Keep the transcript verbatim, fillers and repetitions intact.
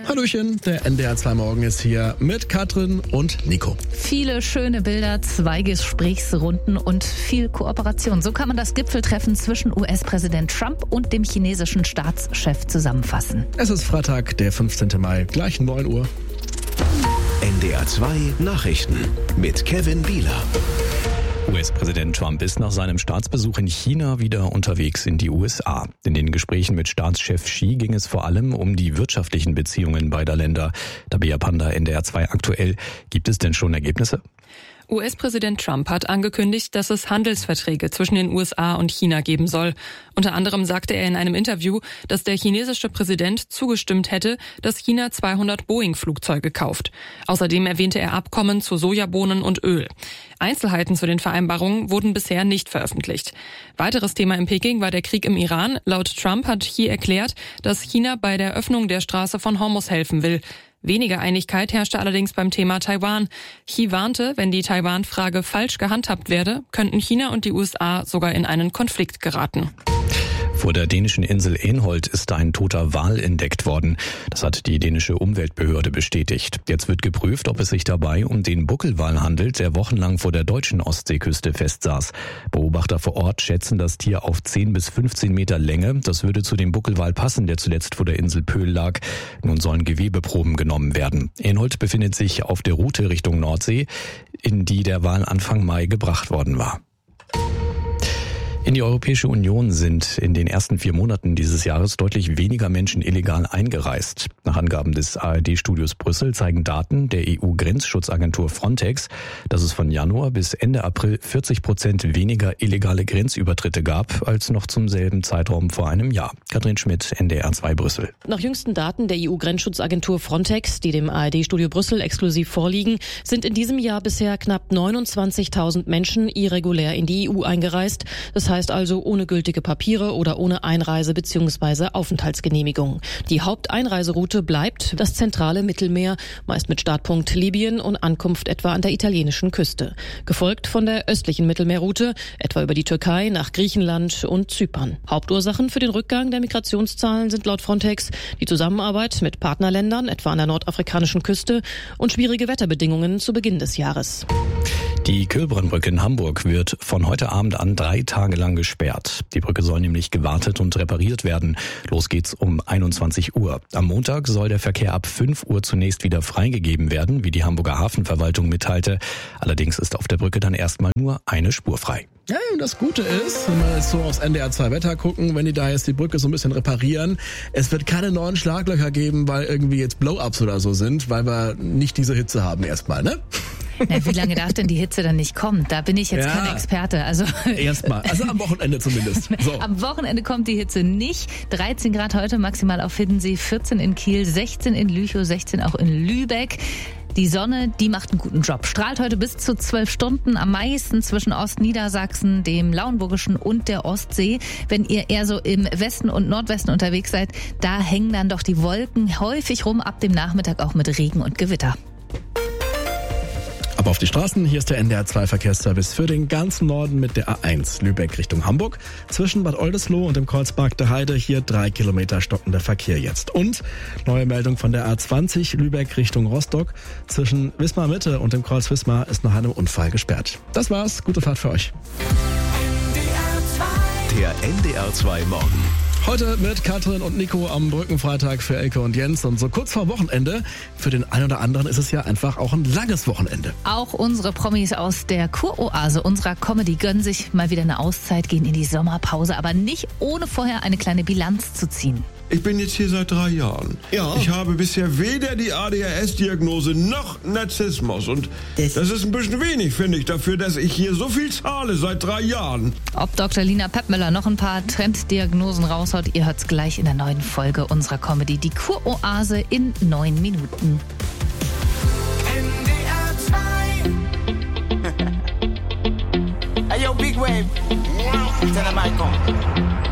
Hallöchen, der N D R zwei Morgen ist hier mit Katrin und Nico. Viele schöne Bilder, zwei Gesprächsrunden und viel Kooperation. So kann man das Gipfeltreffen zwischen U S-Präsident Trump und dem chinesischen Staatschef zusammenfassen. Es ist Freitag, der fünfzehnten Mai, gleich neun Uhr. N D R zwei Nachrichten mit Kevin Bieler. U S-Präsident Trump ist nach seinem Staatsbesuch in China wieder unterwegs in die U S A. In den Gesprächen mit Staatschef Xi ging es vor allem um die wirtschaftlichen Beziehungen beider Länder. Tabea Panda, N D R zwei aktuell. Gibt es denn schon Ergebnisse? U S-Präsident Trump hat angekündigt, dass es Handelsverträge zwischen den U S A und China geben soll. Unter anderem sagte er in einem Interview, dass der chinesische Präsident zugestimmt hätte, dass China zweihundert Boeing-Flugzeuge kauft. Außerdem erwähnte er Abkommen zu Sojabohnen und Öl. Einzelheiten zu den Vereinbarungen wurden bisher nicht veröffentlicht. Weiteres Thema in Peking war der Krieg im Iran. Laut Trump hat Xi erklärt, dass China bei der Öffnung der Straße von Hormuz helfen will. Weniger Einigkeit herrschte allerdings beim Thema Taiwan. Xi warnte, wenn die Taiwan-Frage falsch gehandhabt werde, könnten China und die U S A sogar in einen Konflikt geraten. Vor der dänischen Insel Enholt ist ein toter Wal entdeckt worden. Das hat die dänische Umweltbehörde bestätigt. Jetzt wird geprüft, ob es sich dabei um den Buckelwal handelt, der wochenlang vor der deutschen Ostseeküste festsaß. Beobachter vor Ort schätzen das Tier auf zehn bis fünfzehn Meter Länge. Das würde zu dem Buckelwal passen, der zuletzt vor der Insel Pöhl lag. Nun sollen Gewebeproben genommen werden. Enholt befindet sich auf der Route Richtung Nordsee, in die der Wal Anfang Mai gebracht worden war. In die Europäische Union sind in den ersten vier Monaten dieses Jahres deutlich weniger Menschen illegal eingereist. Nach Angaben des A R D-Studios Brüssel zeigen Daten der E U-Grenzschutzagentur Frontex, dass es von Januar bis Ende April vierzig Prozent weniger illegale Grenzübertritte gab als noch zum selben Zeitraum vor einem Jahr. Katrin Schmidt, N D R zwei Brüssel. Nach jüngsten Daten der E U-Grenzschutzagentur Frontex, die dem A R D-Studio Brüssel exklusiv vorliegen, sind in diesem Jahr bisher knapp neunundzwanzigtausend Menschen irregulär in die E U eingereist. Das heißt also ohne gültige Papiere oder ohne Einreise- bzw. Aufenthaltsgenehmigung. Die Haupteinreiseroute bleibt das zentrale Mittelmeer, meist mit Startpunkt Libyen und Ankunft etwa an der italienischen Küste. Gefolgt von der östlichen Mittelmeerroute, etwa über die Türkei nach Griechenland und Zypern. Hauptursachen für den Rückgang der Migrationszahlen sind laut Frontex die Zusammenarbeit mit Partnerländern, etwa an der nordafrikanischen Küste, und schwierige Wetterbedingungen zu Beginn des Jahres. Die Kölbrandbrücke in Hamburg wird von heute Abend an drei Tage lang gesperrt. Die Brücke soll nämlich gewartet und repariert werden. Los geht's um einundzwanzig Uhr. Am Montag soll der Verkehr ab fünf Uhr zunächst wieder freigegeben werden, wie die Hamburger Hafenverwaltung mitteilte. Allerdings ist auf der Brücke dann erstmal nur eine Spur frei. Ja, und das Gute ist, wenn wir jetzt so aufs N D R zwei Wetter gucken, wenn die da jetzt die Brücke so ein bisschen reparieren, es wird keine neuen Schlaglöcher geben, weil irgendwie jetzt Blow-ups oder so sind, weil wir nicht diese Hitze haben erstmal, ne? Na, wie lange darf denn die Hitze dann nicht kommen? Da bin ich jetzt ja, kein Experte. Also erstmal, also am Wochenende zumindest. So. Am Wochenende kommt die Hitze nicht. dreizehn Grad heute, maximal auf Hiddensee, vierzehn in Kiel, sechzehn in Lüchow, sechzehn auch in Lübeck. Die Sonne, die macht einen guten Job. Strahlt heute bis zu zwölf Stunden, am meisten zwischen Ostniedersachsen, dem Lauenburgischen und der Ostsee. Wenn ihr eher so im Westen und Nordwesten unterwegs seid, da hängen dann doch die Wolken häufig rum, ab dem Nachmittag auch mit Regen und Gewitter. Ab auf die Straßen, hier ist der N D R zwei Verkehrsservice für den ganzen Norden mit der A eins Lübeck Richtung Hamburg. Zwischen Bad Oldesloe und dem Kreuzberg der Heide hier drei Kilometer stockender Verkehr jetzt. Und neue Meldung von der A zwanzig Lübeck Richtung Rostock. Zwischen Wismar Mitte und dem Kreuz Wismar ist nach einem Unfall gesperrt. Das war's, gute Fahrt für euch. Der N D R zwei Morgen. Heute mit Katrin und Nico am Brückenfreitag für Elke und Jens. Und so kurz vor Wochenende, für den einen oder anderen ist es ja einfach auch ein langes Wochenende. Auch unsere Promis aus der Kuroase unserer Comedy gönnen sich mal wieder eine Auszeit, gehen in die Sommerpause, aber nicht ohne vorher eine kleine Bilanz zu ziehen. Ich bin jetzt hier seit drei Jahren. Ja. Ich habe bisher weder die A D H S-Diagnose noch Narzissmus. Und Das- das ist ein bisschen wenig, finde ich, dafür, dass ich hier so viel zahle seit drei Jahren. Ob Doktor Lina Peppmüller noch ein paar Trenddiagnosen raushaut, ihr hört's gleich in der neuen Folge unserer Comedy, die Kuroase in neun Minuten. N D R zwei. Hey yo, Big Wave. Tell them I come.